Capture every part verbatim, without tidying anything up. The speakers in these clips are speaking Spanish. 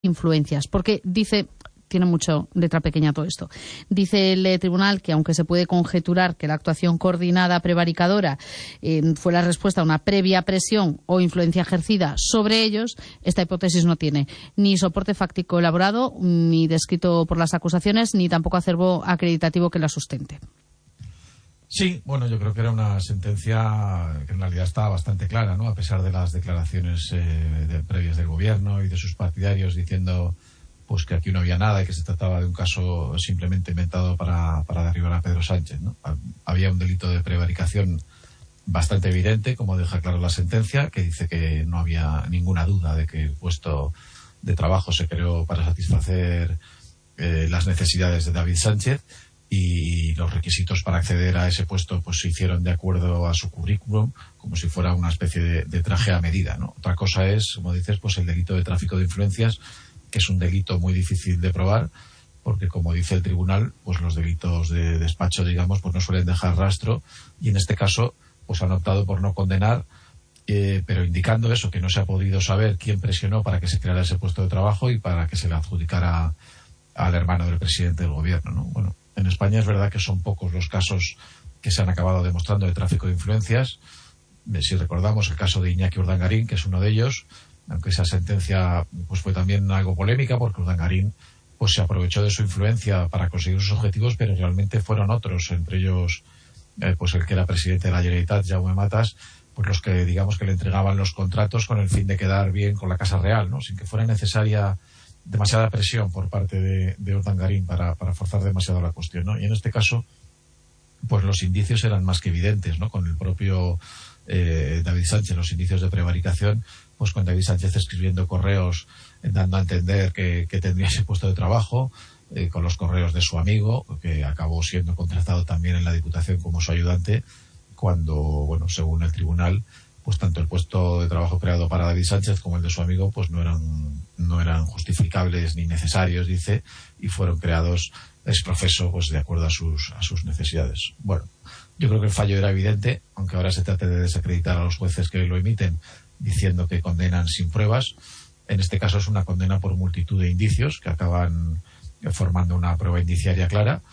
influencias, porque dice... Tiene mucho letra pequeña todo esto. Dice el eh, tribunal que, aunque se puede conjeturar que la actuación coordinada prevaricadora eh, fue la respuesta a una previa presión o influencia ejercida sobre ellos, esta hipótesis no tiene ni soporte fáctico elaborado, ni descrito por las acusaciones, ni tampoco acervo acreditativo que la sustente. Sí, bueno, yo creo que era una sentencia que en realidad estaba bastante clara, ¿no? A pesar de las declaraciones eh, de, previas del gobierno y de sus partidarios diciendo pues que aquí no había nada y que se trataba de un caso simplemente inventado para, para derribar a Pedro Sánchez, ¿no? Había un delito de prevaricación bastante evidente, como deja claro la sentencia, que dice que no había ninguna duda de que el puesto de trabajo se creó para satisfacer eh, las necesidades de David Sánchez, y los requisitos para acceder a ese puesto pues se hicieron de acuerdo a su currículum, como si fuera una especie de, de traje a medida, ¿no? Otra cosa es, como dices, pues el delito de tráfico de influencias, que es un delito muy difícil de probar, porque como dice el tribunal, pues los delitos de despacho, digamos, pues no suelen dejar rastro, y en este caso pues han optado por no condenar, eh, pero indicando eso, que no se ha podido saber quién presionó para que se creara ese puesto de trabajo y para que se le adjudicara al hermano del presidente del gobierno, ¿no? Bueno, en España es verdad que son pocos los casos que se han acabado demostrando de tráfico de influencias. Si recordamos el caso de Iñaki Urdangarín, que es uno de ellos, aunque esa sentencia pues fue también algo polémica, porque Urdangarín pues se aprovechó de su influencia para conseguir sus objetivos, pero realmente fueron otros, entre ellos eh, pues el que era presidente de la Generalitat, Jaume Matas, pues los que digamos que le entregaban los contratos con el fin de quedar bien con la Casa Real, ¿no? Sin que fuera necesaria demasiada presión por parte de, de Urdangarín para, para forzar demasiado la cuestión, ¿no? Y en este caso pues los indicios eran más que evidentes, ¿no? Con el propio eh, David Sánchez, los indicios de prevaricación, pues con David Sánchez escribiendo correos eh, dando a entender que, que tendría ese puesto de trabajo, eh, con los correos de su amigo, que acabó siendo contratado también en la Diputación como su ayudante, cuando, bueno, según el tribunal, pues tanto el puesto de trabajo creado para David Sánchez como el de su amigo pues no eran no eran justificables ni necesarios, dice, y fueron creados ex profeso pues de acuerdo a sus a sus necesidades. Bueno, yo creo que el fallo era evidente, aunque ahora se trate de desacreditar a los jueces que lo emiten diciendo que condenan sin pruebas. En este caso es una condena por multitud de indicios que acaban formando una prueba indiciaria clara.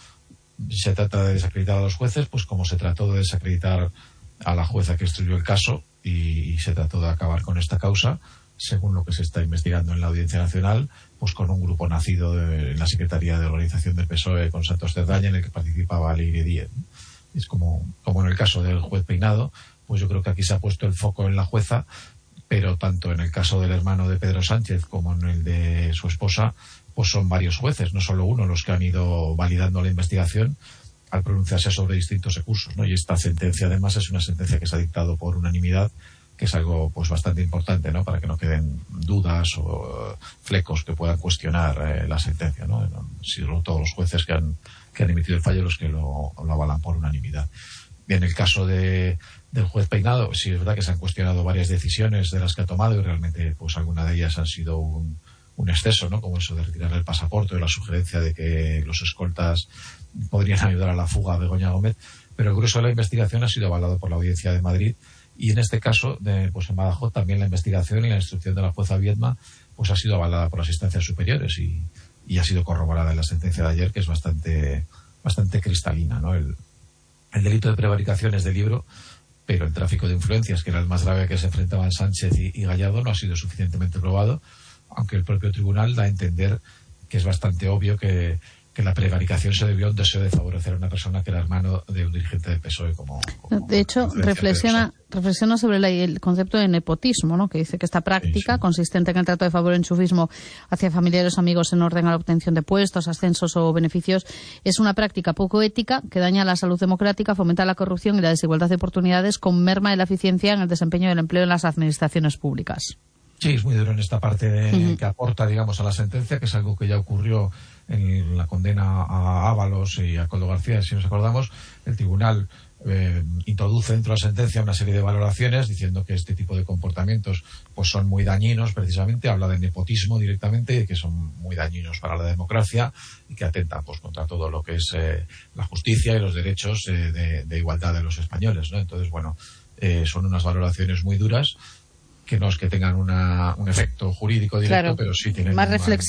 Se trata de desacreditar a los jueces, pues como se trató de desacreditar a la jueza que instruyó el caso, y, y se trató de acabar con esta causa, según lo que se está investigando en la Audiencia Nacional, pues con un grupo nacido de, en la Secretaría de Organización del P S O E con Santos Cerdaña, en el que participaba Leire Díez. Es como, como en el caso del juez Peinado, pues yo creo que aquí se ha puesto el foco en la jueza, pero tanto en el caso del hermano de Pedro Sánchez como en el de su esposa, pues son varios jueces, no solo uno, los que han ido validando la investigación al pronunciarse sobre distintos recursos, ¿no? Y esta sentencia además es una sentencia que se ha dictado por unanimidad, que es algo pues bastante importante, ¿no? Para que no queden dudas o uh, flecos que puedan cuestionar eh, la sentencia, ¿no? Si todos los jueces que han que han emitido el fallo los que lo, lo avalan por unanimidad. En el caso de del juez Peinado, sí es verdad que se han cuestionado varias decisiones de las que ha tomado, y realmente pues algunas de ellas han sido un, un exceso, ¿no? Como eso de retirar el pasaporte o la sugerencia de que los escoltas podrían ayudar a la fuga de Begoña Gómez, pero el grueso de la investigación ha sido avalado por la Audiencia de Madrid, y en este caso, de, pues en Badajoz, también la investigación y la instrucción de la jueza Viedma pues ha sido avalada por las instancias superiores y, y ha sido corroborada en la sentencia de ayer, que es bastante bastante cristalina, ¿no? El, el delito de prevaricación es de libro, pero el tráfico de influencias, que era el más grave a que se enfrentaban Sánchez y, y Gallardo, no ha sido suficientemente probado, aunque el propio tribunal da a entender que es bastante obvio que que la prevaricación se debió a un deseo de favorecer a una persona que era hermano de un dirigente del P S O E. Como, como de hecho, reflexiona reflexiona sobre la, el concepto de nepotismo, ¿no? Que dice que esta práctica, sí, sí. consistente en el trato de favor o enchufismo hacia familiares o amigos en orden a la obtención de puestos, ascensos o beneficios, es una práctica poco ética que daña la salud democrática, fomenta la corrupción y la desigualdad de oportunidades, con merma de la eficiencia en el desempeño del empleo en las administraciones públicas. Sí, es muy duro en esta parte de, uh-huh. que aporta, digamos, a la sentencia, que es algo que ya ocurrió en la condena a Ábalos y a Coldo García. Si nos acordamos, el tribunal eh, introduce dentro de la sentencia una serie de valoraciones diciendo que este tipo de comportamientos pues son muy dañinos, precisamente. Habla de nepotismo directamente, que son muy dañinos para la democracia y que atentan pues contra todo lo que es eh, la justicia y los derechos eh, de, de igualdad de los españoles, ¿no? Entonces, bueno, eh, son unas valoraciones muy duras que no es que tengan una, un efecto jurídico directo, claro, pero sí tienen más una, reflexión.